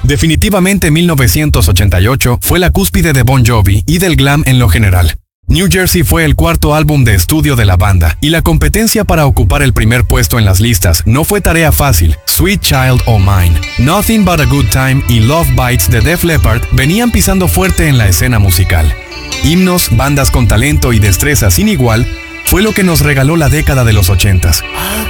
Definitivamente 1988 fue la cúspide de Bon Jovi y del glam en lo general. New Jersey fue el cuarto álbum de estudio de la banda, y la competencia para ocupar el primer puesto en las listas no fue tarea fácil. Sweet Child O' Mine, Nothing But a Good Time y Love Bites de Def Leppard venían pisando fuerte en la escena musical. Himnos, bandas con talento y destreza sin igual, fue lo que nos regaló la década de los 80s.